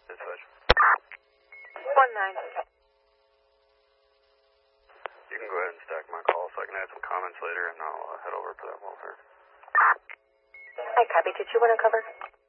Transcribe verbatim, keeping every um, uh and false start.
Dispatch. One nine. You can go ahead and stack my call so I can add some comments later, and I'll uh, head over for that welfare. Hi, copy. Did you want to cover?